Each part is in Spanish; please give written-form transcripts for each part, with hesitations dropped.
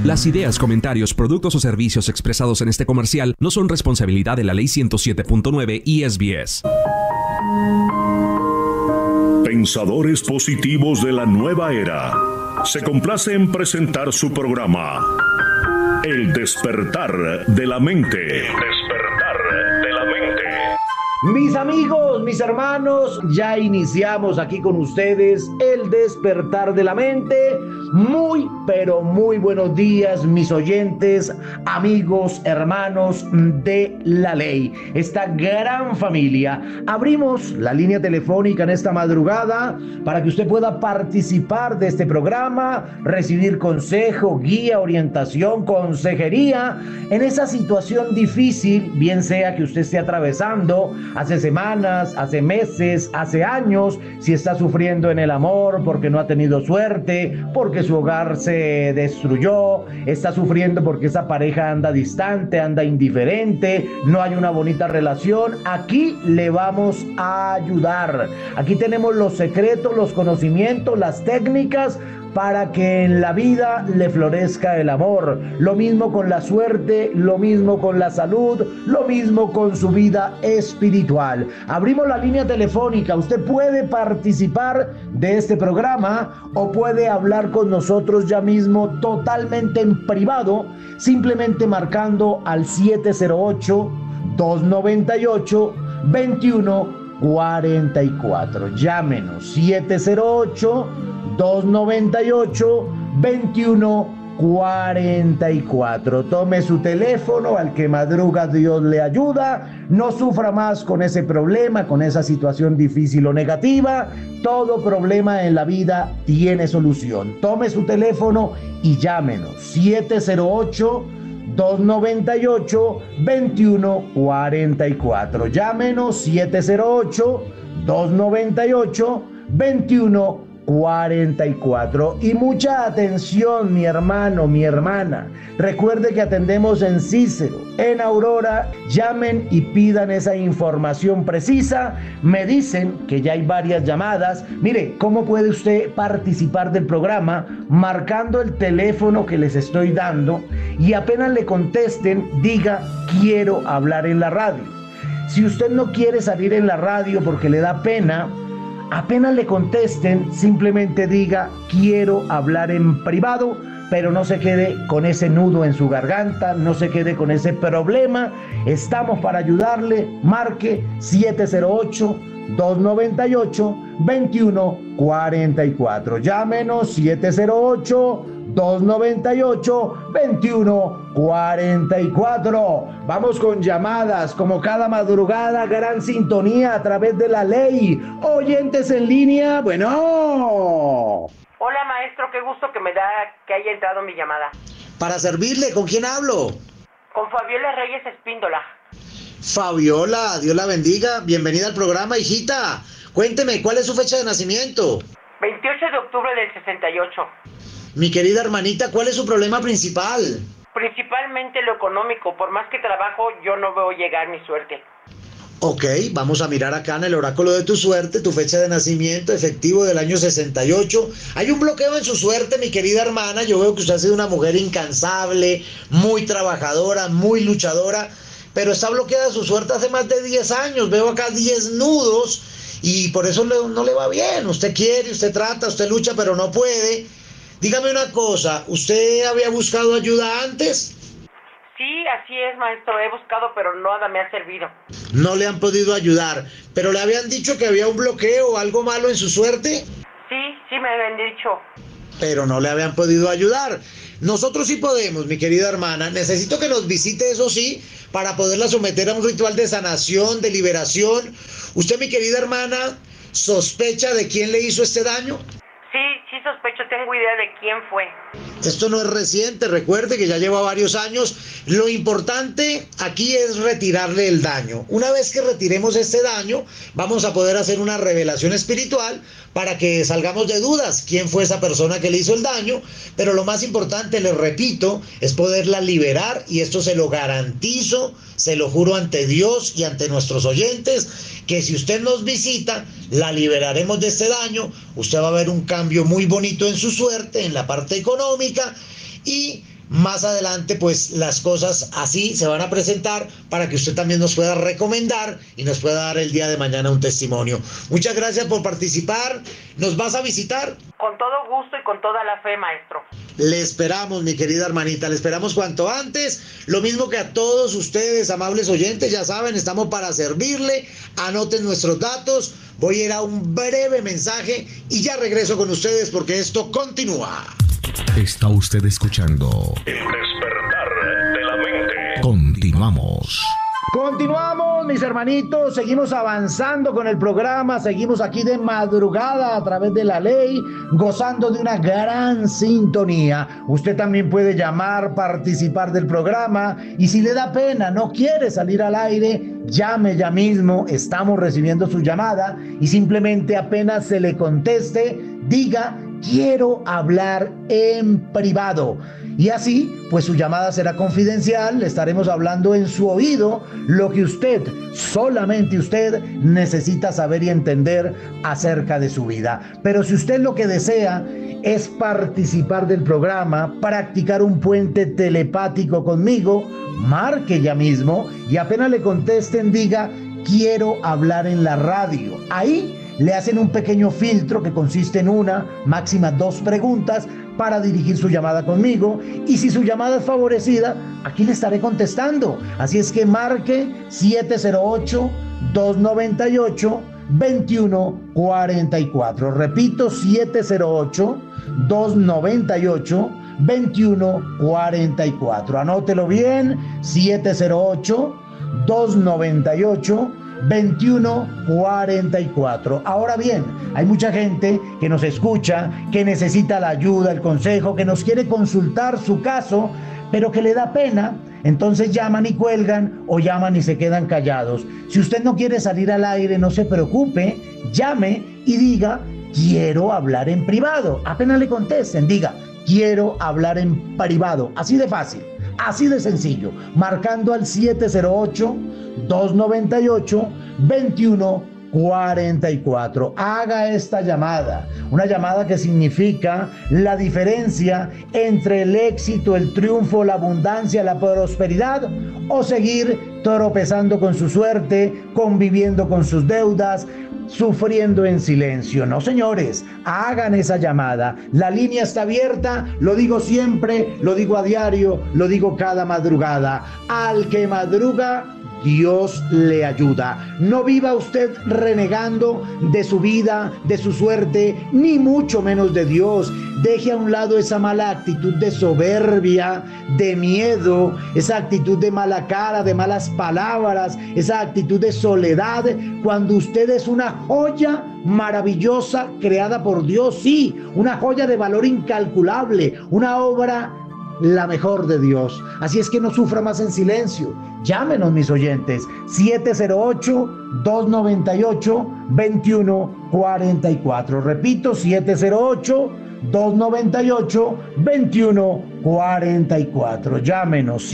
Las ideas, comentarios, productos o servicios expresados en este comercial no son responsabilidad de la Ley 107.9 y SBS. Pensadores positivos de la nueva era. Se complace en presentar su programa El despertar de la mente. El despertar de la mente. Mis amigos, mis hermanos, ya iniciamos aquí con ustedes El despertar de la mente. Muy, pero muy buenos días, mis oyentes, amigos, hermanos de la ley, esta gran familia. Abrimos la línea telefónica en esta madrugada para que usted pueda participar de este programa, recibir consejo, guía, orientación, consejería en esa situación difícil, bien sea que usted esté atravesando hace semanas, hace meses, hace años, si está sufriendo en el amor porque no ha tenido suerte, porque su hogar se destruyó, está sufriendo porque esa pareja anda distante, anda indiferente, no hay una bonita relación. Aquí le vamos a ayudar. Aquí tenemos los secretos, los conocimientos, las técnicas para que en la vida le florezca el amor. Lo mismo con la suerte, lo mismo con la salud, lo mismo con su vida espiritual. Abrimos la línea telefónica. Usted puede participar de este programa o puede hablar con nosotros ya mismo totalmente en privado, simplemente marcando al 708-298-2144. Llámenos 708-298-2144. Tome su teléfono, al que madruga Dios le ayuda. No sufra más con ese problema, con esa situación difícil o negativa. Todo problema en la vida tiene solución. Tome su teléfono y llámenos 708-298-2144. Llámenos 708-298-2144. Y mucha atención, mi hermano, mi hermana. Recuerde que atendemos en Cícero, en Aurora. Llamen y pidan esa información precisa. Me dicen que ya hay varias llamadas. Mire, ¿cómo puede usted participar del programa? Marcando el teléfono que les estoy dando, y apenas le contesten, diga: quiero hablar en la radio. Si usted no quiere salir en la radio porque le da pena, apenas le contesten, simplemente diga: quiero hablar en privado, pero no se quede con ese nudo en su garganta, no se quede con ese problema. Estamos para ayudarle. Marque 708-298-2144. Llámenos 708-298-2144. Vamos con llamadas, como cada madrugada, gran sintonía a través de la ley. Oyentes en línea, bueno. Hola, maestro, qué gusto que me da que haya entrado mi llamada. Para servirle, ¿con quién hablo? Con Fabiola Reyes Espíndola. Fabiola, Dios la bendiga. Bienvenida al programa, hijita. Cuénteme, ¿cuál es su fecha de nacimiento? 28 de octubre del 68. Mi querida hermanita, ¿cuál es su problema principal? Principalmente lo económico. Por más que trabajo, yo no veo llegar mi suerte. Ok, vamos a mirar acá en el oráculo de tu suerte, tu fecha de nacimiento, efectivo del año 68. Hay un bloqueo en su suerte, mi querida hermana. Yo veo que usted ha sido una mujer incansable, muy trabajadora, muy luchadora, pero está bloqueada su suerte hace más de 10 años. Veo acá 10 nudos y por eso no le va bien. Usted quiere, usted trata, usted lucha, pero no puede. Dígame una cosa, ¿usted había buscado ayuda antes? Sí, así es, maestro. He buscado, pero nada me ha servido. No le han podido ayudar, pero le habían dicho que había un bloqueo o algo malo en su suerte. Sí, me habían dicho. Pero no le habían podido ayudar. Nosotros sí podemos, mi querida hermana. Necesito que nos visite, eso sí, para poderla someter a un ritual de sanación, de liberación. ¿Usted, mi querida hermana, sospecha de quién le hizo este daño? Sí sospecho, tengo idea de quién fue. Esto no es reciente, recuerde que ya lleva varios años. Lo importante aquí es retirarle el daño. Una vez que retiremos este daño, vamos a poder hacer una revelación espiritual para que salgamos de dudas quién fue esa persona que le hizo el daño. Pero lo más importante, les repito, es poderla liberar, y esto se lo garantizo, se lo juro ante Dios y ante nuestros oyentes, que si usted nos visita, la liberaremos de este daño. Usted va a ver un cambio muy bonito en su suerte, en la parte económica, y más adelante pues las cosas así se van a presentar para que usted también nos pueda recomendar y nos pueda dar el día de mañana un testimonio. Muchas gracias por participar. ¿Nos vas a visitar? Con todo gusto y con toda la fe, maestro. Le esperamos, mi querida hermanita, le esperamos cuanto antes. Lo mismo que a todos ustedes, amables oyentes, ya saben, estamos para servirle. Anoten nuestros datos. Voy a ir a un breve mensaje y ya regreso con ustedes porque esto continúa. Está usted escuchando El despertar de la mente. Continuamos. Continuamos, mis hermanitos, seguimos avanzando con el programa, seguimos aquí de madrugada a través de la ley, gozando de una gran sintonía. Usted también puede llamar, participar del programa y si le da pena, no quiere salir al aire, llame ya mismo, estamos recibiendo su llamada y simplemente apenas se le conteste, diga: quiero hablar en privado. Y así, pues su llamada será confidencial, le estaremos hablando en su oído lo que usted, solamente usted, necesita saber y entender acerca de su vida. Pero si usted lo que desea es participar del programa, practicar un puente telepático conmigo, marque ya mismo y apenas le contesten, diga: quiero hablar en la radio. Ahí le hacen un pequeño filtro que consiste en una, máxima 2 preguntas para dirigir su llamada conmigo y si su llamada es favorecida, aquí le estaré contestando. Así es que marque 708-298-2144. Repito, 708-298-2144. Anótelo bien, 708-298-2144. Ahora bien, hay mucha gente que nos escucha, que necesita la ayuda, el consejo, que nos quiere consultar su caso, pero que le da pena. Entonces llaman y cuelgan o llaman y se quedan callados. Si usted no quiere salir al aire, no se preocupe, llame y diga: quiero hablar en privado. Apenas le contesten, diga: quiero hablar en privado. Así de fácil, así de sencillo, marcando al 708-298-2144. Haga esta llamada, una llamada que significa la diferencia entre el éxito, el triunfo, la abundancia, la prosperidad o seguir tropezando con su suerte, conviviendo con sus deudas, sufriendo en silencio. No, señores, hagan esa llamada. La línea está abierta, lo digo siempre, lo digo a diario, lo digo cada madrugada. Al que madruga, Dios le ayuda. No viva usted renegando de su vida, de su suerte, ni mucho menos de Dios. Deje a un lado esa mala actitud de soberbia, de miedo, esa actitud de mala cara, de malas palabras, esa actitud de soledad, cuando usted es una joya maravillosa creada por Dios, sí, una joya de valor incalculable, una obra la mejor de Dios. Así es que no sufra más en silencio. Llámenos, mis oyentes, 708-298-2144. Repito, 708-298-2144. Llámenos,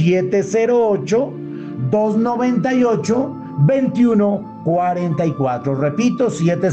708-298-2144. Repito,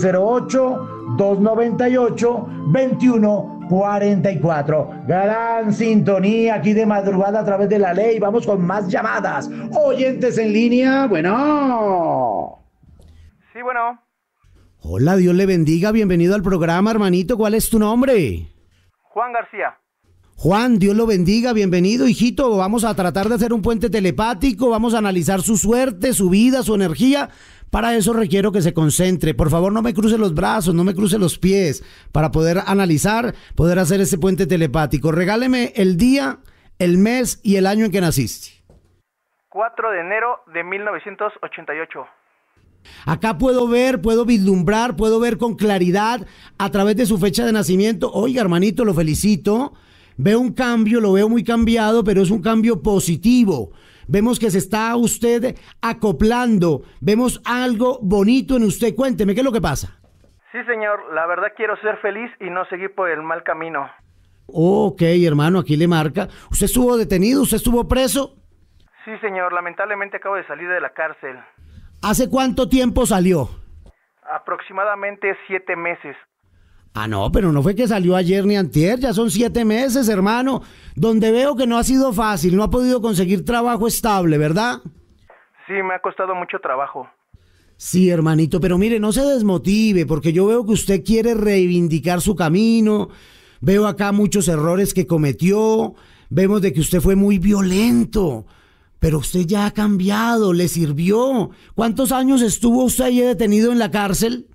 708-298-2144. Gran sintonía aquí de madrugada a través de la ley. Vamos con más llamadas. Oyentes en línea, bueno. Sí, bueno. Hola, Dios le bendiga. Bienvenido al programa, hermanito. ¿Cuál es tu nombre? Juan García. Juan, Dios lo bendiga. Bienvenido, hijito. Vamos a tratar de hacer un puente telepático. Vamos a analizar su suerte, su vida, su energía. Para eso requiero que se concentre. Por favor, no me cruce los brazos, no me cruce los pies, para poder analizar, poder hacer ese puente telepático. Regáleme el día, el mes y el año en que naciste. 4 de enero de 1988. Acá puedo ver, puedo vislumbrar, puedo ver con claridad a través de su fecha de nacimiento. Oiga, hermanito, lo felicito. Veo un cambio, lo veo muy cambiado, pero es un cambio positivo. Vemos que se está usted acoplando. Vemos algo bonito en usted. Cuénteme, ¿qué es lo que pasa? Sí, señor. La verdad quiero ser feliz y no seguir por el mal camino. Ok, hermano, aquí le marca. ¿Usted estuvo detenido? ¿Usted estuvo preso? Sí, señor. Lamentablemente acabo de salir de la cárcel. ¿Hace cuánto tiempo salió? Aproximadamente 7 meses. Ah, no, pero no fue que salió ayer ni antier, ya son 7 meses, hermano, donde veo que no ha sido fácil, no ha podido conseguir trabajo estable, ¿verdad? Sí, me ha costado mucho trabajo. Sí, hermanito, pero mire, no se desmotive, porque yo veo que usted quiere reivindicar su camino, veo acá muchos errores que cometió, vemos de que usted fue muy violento, pero usted ya ha cambiado, le sirvió. ¿Cuántos años estuvo usted ahí detenido en la cárcel?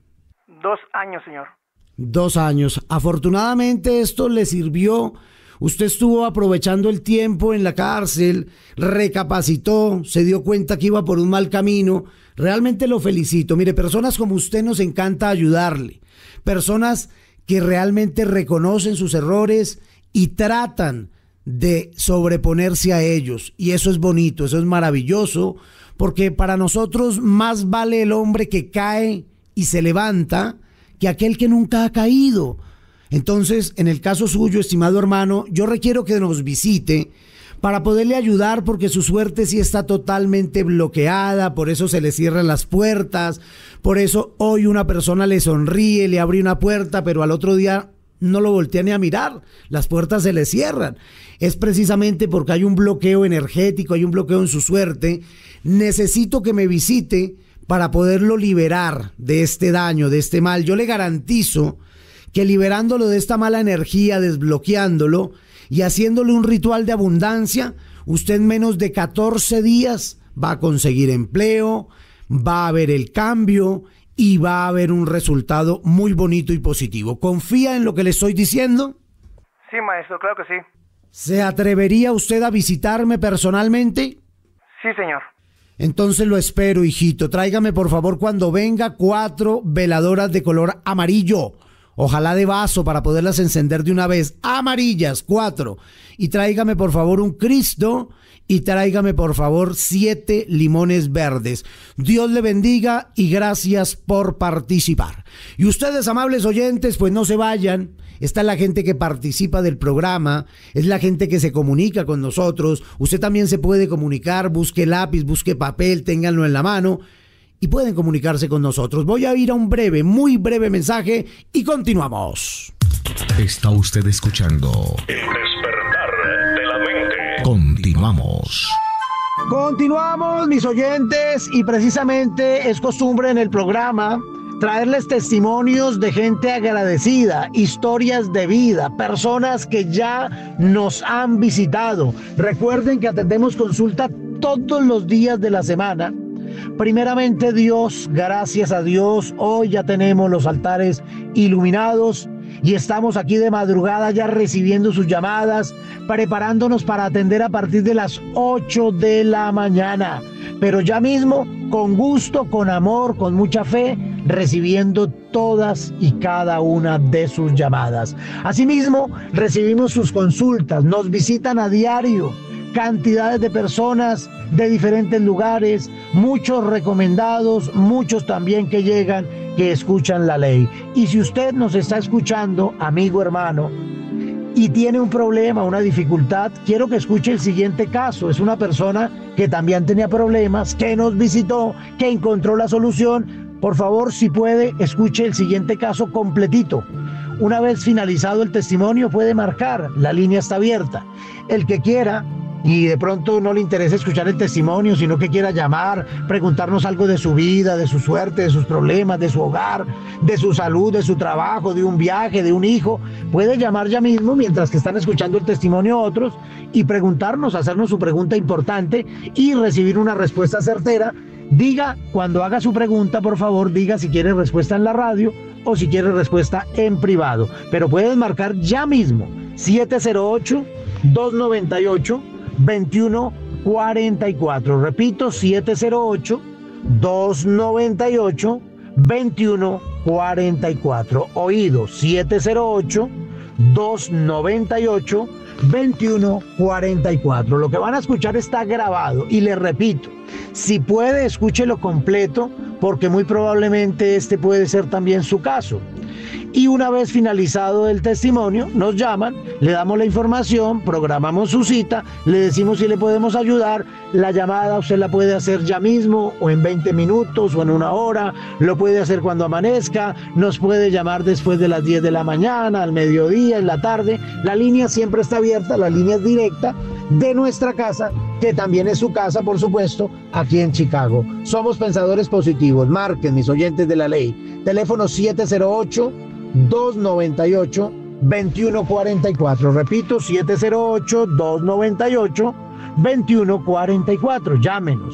2 años, señor. 2 años. Afortunadamente esto le sirvió. Usted estuvo aprovechando el tiempo en la cárcel, recapacitó, se dio cuenta que iba por un mal camino. Realmente lo felicito. Mire, personas como usted nos encanta ayudarle. Personas que realmente reconocen sus errores y tratan de sobreponerse a ellos. Y eso es bonito, eso es maravilloso, porque para nosotros más vale el hombre que cae y se levanta que aquel que nunca ha caído. Entonces, en el caso suyo, estimado hermano, yo requiero que nos visite para poderle ayudar, porque su suerte sí está totalmente bloqueada, por eso se le cierran las puertas, por eso hoy una persona le sonríe, le abre una puerta, pero al otro día no lo voltea ni a mirar, las puertas se le cierran. Es precisamente porque hay un bloqueo energético, hay un bloqueo en su suerte. Necesito que me visite para poderlo liberar de este daño, de este mal. Yo le garantizo que liberándolo de esta mala energía, desbloqueándolo y haciéndole un ritual de abundancia, usted en menos de 14 días va a conseguir empleo, va a ver el cambio y va a haber un resultado muy bonito y positivo. ¿Confía en lo que le estoy diciendo? Sí, maestro, claro que sí. ¿Se atrevería usted a visitarme personalmente? Sí, señor. Entonces lo espero, hijito. Tráigame, por favor, cuando venga 4 veladoras de color amarillo. Ojalá de vaso para poderlas encender de una vez. Amarillas, 4. Y tráigame, por favor, un Cristo. Y tráigame, por favor, 7 limones verdes. Dios le bendiga y gracias por participar. Y ustedes, amables oyentes, pues no se vayan. Esta es la gente que participa del programa, es la gente que se comunica con nosotros. Usted también se puede comunicar, busque lápiz, busque papel, ténganlo en la mano y pueden comunicarse con nosotros. Voy a ir a un breve, muy breve mensaje y continuamos. Está usted escuchando El despertar de la mente. Continuamos. Continuamos, mis oyentes, y precisamente es costumbre en el programa traerles testimonios de gente agradecida, historias de vida, personas que ya nos han visitado. Recuerden que atendemos consulta todos los días de la semana. Primeramente Dios, gracias a Dios, hoy ya tenemos los altares iluminados y estamos aquí de madrugada ya recibiendo sus llamadas, preparándonos para atender a partir de las 8 de la mañana. Pero ya mismo, con gusto, con amor, con mucha fe, recibiendo todas y cada una de sus llamadas. Asimismo, recibimos sus consultas, nos visitan a diario cantidades de personas de diferentes lugares, muchos recomendados, muchos también que llegan, que escuchan la ley. Y si usted nos está escuchando, amigo, hermano, y tiene un problema, una dificultad, quiero que escuche el siguiente caso. Es una persona que también tenía problemas, que nos visitó, que encontró la solución. Por favor, si puede, escuche el siguiente caso completito. Una vez finalizado el testimonio, puede marcar, la línea está abierta. El que quiera y de pronto no le interesa escuchar el testimonio, sino que quiera llamar, preguntarnos algo de su vida, de su suerte, de sus problemas, de su hogar, de su salud, de su trabajo, de un viaje, de un hijo, puede llamar ya mismo mientras que están escuchando el testimonio otros y preguntarnos, hacernos su pregunta importante y recibir una respuesta certera. Diga, cuando haga su pregunta, por favor, diga si quiere respuesta en la radio o si quiere respuesta en privado. Pero puedes marcar ya mismo 708-298-2144. Repito, 708-298-2144. Oído, 708-298-2144. Lo que van a escuchar está grabado y les repito, si puede, escúchelo completo porque muy probablemente este puede ser también su caso. y una vez finalizado el testimonio, nos llaman, le damos la información, programamos su cita, le decimos si le podemos ayudar. La llamada usted la puede hacer ya mismo, o en 20 minutos, o en una hora, lo puede hacer cuando amanezca, nos puede llamar después de las 10 de la mañana, al mediodía, en la tarde. La línea siempre está abierta, la línea es directa de nuestra casa, que también es su casa, por supuesto, aquí en Chicago. Somos Pensadores Positivos. Marquen, mis oyentes de la ley. Teléfono 708-298-2144. Repito, 708-298-2144. Llámenos,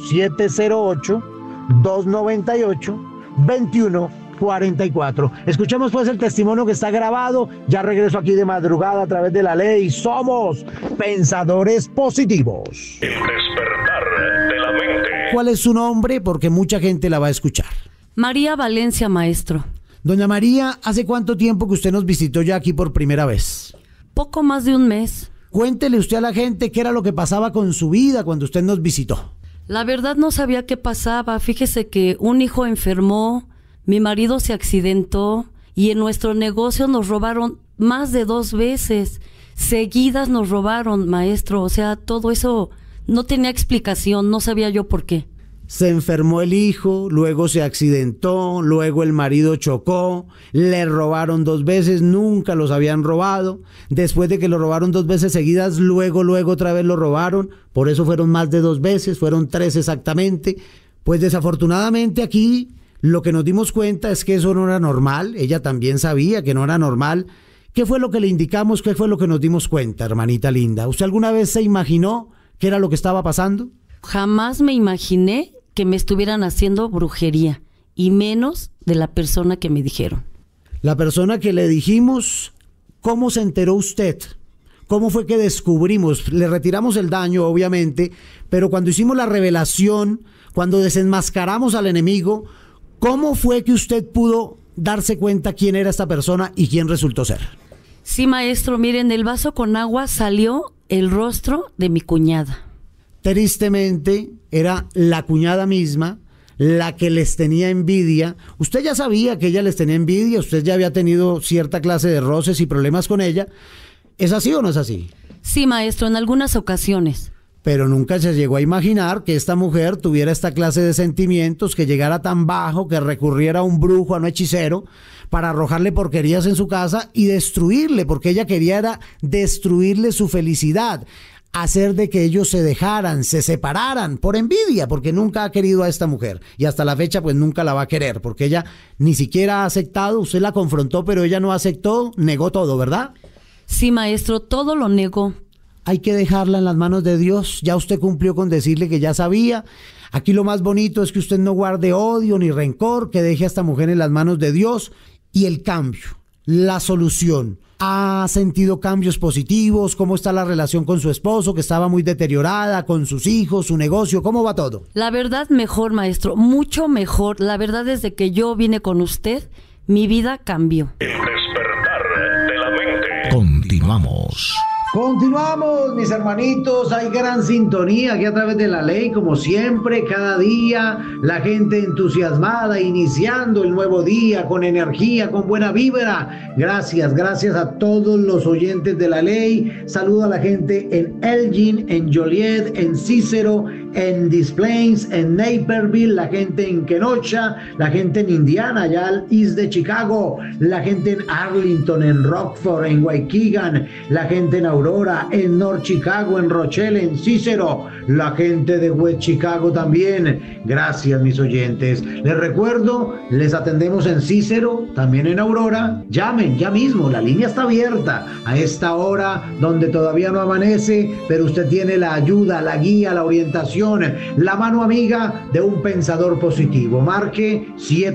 708-298-2144. Escuchemos pues el testimonio que está grabado. Ya regreso aquí de madrugada a través de la ley. Somos Pensadores Positivos. El despertar de la mente. ¿Cuál es su nombre? Porque mucha gente la va a escuchar. María Valencia, maestro. Doña María, ¿hace cuánto tiempo que usted nos visitó ya aquí por primera vez? Poco más de un mes. Cuéntele usted a la gente qué era lo que pasaba con su vida cuando usted nos visitó. La verdad no sabía qué pasaba. Fíjese que un hijo enfermó, mi marido se accidentó y en nuestro negocio nos robaron más de 2 veces. Seguidas nos robaron, maestro. O sea, todo eso no tenía explicación, no sabía yo por qué. Se enfermó el hijo, luego se accidentó, luego el marido chocó, le robaron 2 veces, nunca los habían robado. Después de que lo robaron 2 veces seguidas, luego otra vez lo robaron. Por eso fueron más de 2 veces, fueron 3 exactamente. Pues desafortunadamente aquí lo que nos dimos cuenta es que eso no era normal. Ella también sabía que no era normal. ¿Qué fue lo que le indicamos? ¿Qué fue lo que nos dimos cuenta, hermanita linda? ¿Usted alguna vez se imaginó qué era lo que estaba pasando? Jamás me imaginé que me estuvieran haciendo brujería, y menos de la persona que me dijeron. La persona que le dijimos, ¿cómo se enteró usted? ¿Cómo fue que descubrimos? Le retiramos el daño, obviamente, pero cuando hicimos la revelación, cuando desenmascaramos al enemigo, ¿cómo fue que usted pudo darse cuenta quién era esta persona y quién resultó ser? Sí, maestro, miren, el vaso con agua salió el rostro de mi cuñada. Tristemente, era la cuñada misma la que les tenía envidia. Usted ya sabía que ella les tenía envidia, usted ya había tenido cierta clase de roces y problemas con ella. ¿Es así o no es así? Sí, maestro, en algunas ocasiones. Pero nunca se llegó a imaginar que esta mujer tuviera esta clase de sentimientos, que llegara tan bajo, que recurriera a un brujo, a un hechicero, para arrojarle porquerías en su casa y destruirle, porque ella quería era destruirle su felicidad, hacer de que ellos se dejaran, se separaran por envidia, porque nunca ha querido a esta mujer y hasta la fecha pues nunca la va a querer, porque ella ni siquiera ha aceptado. Usted la confrontó, pero ella no aceptó, negó todo, ¿verdad? Sí, maestro, todo lo negó. Hay que dejarla en las manos de Dios. Ya usted cumplió con decirle que ya sabía. Aquí lo más bonito es que usted no guarde odio ni rencor, que deje a esta mujer en las manos de Dios. Y el cambio, la solución. ¿Ha sentido cambios positivos? ¿Cómo está la relación con su esposo, que estaba muy deteriorada, con sus hijos, su negocio? ¿Cómo va todo? La verdad, mejor, maestro, mucho mejor. La verdad, desde que yo vine con usted, mi vida cambió. El despertar de la mente. Continuamos. Continuamos, mis hermanitos, hay gran sintonía aquí a través de la ley, como siempre, cada día, la gente entusiasmada, iniciando el nuevo día con energía, con buena vibra. Gracias a todos los oyentes de la ley. Saludo a la gente en Elgin, en Joliet, en Cicero, en Des Plaines, en Naperville, la gente en Kenosha, la gente en Indiana, allá al east de Chicago, la gente en Arlington, en Rockford, en Waukegan, la gente en Aurora, en North Chicago, en Rochelle, en Cicero, la gente de West Chicago también. Gracias, mis oyentes. Les recuerdo, les atendemos en Cicero, también en Aurora. Llamen ya mismo, la línea está abierta a esta hora donde todavía no amanece, pero usted tiene la ayuda, la guía, la orientación, la mano amiga de un pensador positivo. Marque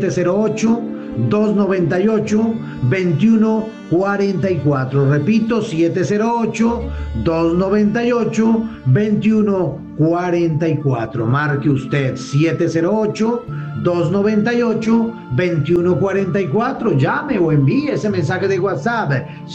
708-298-2144. Repito, 708-298-2144. Marque usted 708 708-298-2144. Llame o envíe ese mensaje de WhatsApp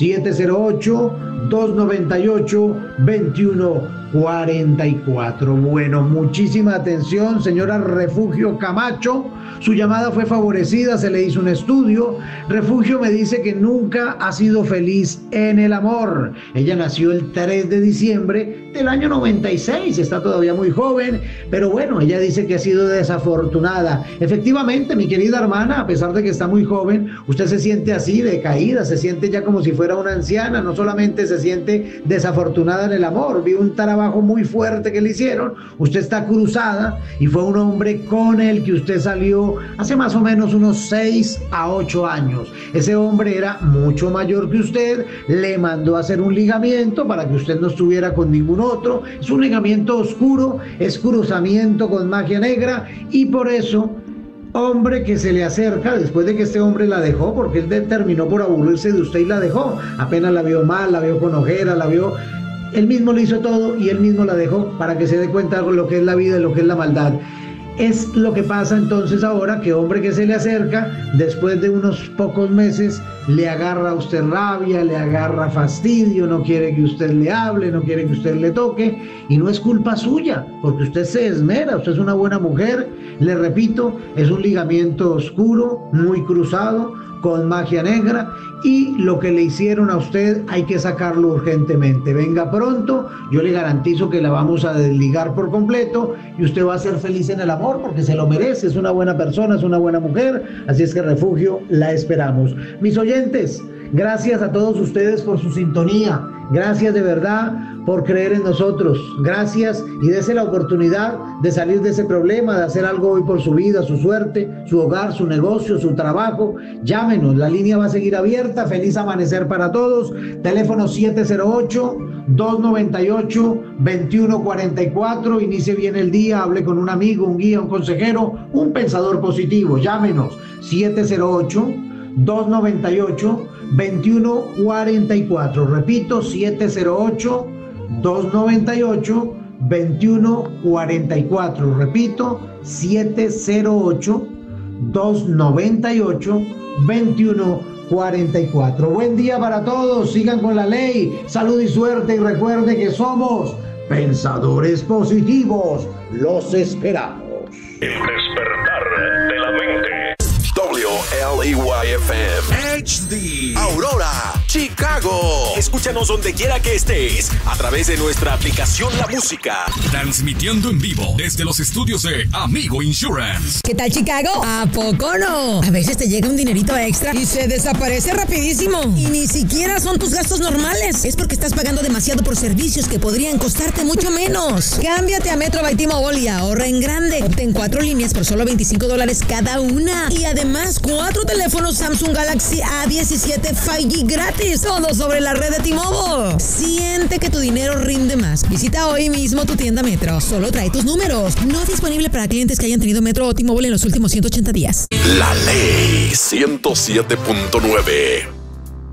708-298-2144. Bueno, muchísima atención, señora Refugio Camacho. Su llamada fue favorecida, se le hizo un estudio. Refugio me dice que nunca ha sido feliz en el amor. Ella nació el 3 de diciembre del año 96, está todavía muy joven, pero bueno, ella dice que ha sido desafortunada. Efectivamente, mi querida hermana, a pesar de que está muy joven, usted se siente así, decaída, se siente ya como si fuera una anciana, no solamente se siente desafortunada en el amor, vi un trabajo muy fuerte que le hicieron, usted está cruzada y fue un hombre con el que usted salió hace más o menos unos 6 a 8 años. Ese hombre era mucho mayor que usted, le mandó a hacer un ligamiento para que usted no estuviera con ningún otro. Es un ligamiento oscuro, es cruzamiento con magia negra, y por eso, hombre que se le acerca después de que este hombre la dejó, porque él terminó por aburrirse de usted y la dejó, apenas la vio mal, la vio con ojeras, la vio, él mismo le hizo todo y él mismo la dejó para que se dé cuenta de lo que es la vida y lo que es la maldad. Es lo que pasa entonces ahora, que hombre que se le acerca, después de unos pocos meses, le agarra a usted rabia, le agarra fastidio, no quiere que usted le hable, no quiere que usted le toque, y no es culpa suya, porque usted se esmera, usted es una buena mujer, le repito, es un ligamiento oscuro, muy cruzado, con magia negra, y lo que le hicieron a usted hay que sacarlo urgentemente. Venga pronto, yo le garantizo que la vamos a desligar por completo y usted va a ser feliz en el amor porque se lo merece, es una buena persona, es una buena mujer, así es que Refugio, la esperamos. Mis oyentes, gracias a todos ustedes por su sintonía, gracias de verdad por creer en nosotros, gracias, y dése la oportunidad de salir de ese problema, de hacer algo hoy por su vida, su suerte, su hogar, su negocio, su trabajo. Llámenos, la línea va a seguir abierta. Feliz amanecer para todos. Teléfono 708-298-2144. Inicie bien el día, hable con un amigo, un guía, un consejero, un pensador positivo. Llámenos 708-298-2144. Repito, 708-298-2144. Repito, 708-298-2144. Buen día para todos, sigan con la ley, salud y suerte, y recuerde que somos pensadores positivos. Los esperamos. El despertar de la mente. WLEY-FM HD Aurora, Chicago. Escúchanos donde quiera que estés a través de nuestra aplicación La Música. Transmitiendo en vivo desde los estudios de Amigo Insurance. ¿Qué tal, Chicago? ¿A poco no? A veces te llega un dinerito extra y se desaparece rapidísimo. Y ni siquiera son tus gastos normales. Es porque estás pagando demasiado por servicios que podrían costarte mucho menos. Cámbiate a Metro by T-Mobile y ahorra en grande. Obtén 4 líneas por solo $25 cada una. Y además 4 teléfonos Samsung Galaxy A17 5G gratis. Todo sobre la red de T-Mobile. Siente que tu dinero rinde más. Visita hoy mismo tu tienda Metro. Solo trae tus números. No disponible para clientes que hayan tenido Metro o T-Mobile en los últimos 180 días. La Ley 107.9.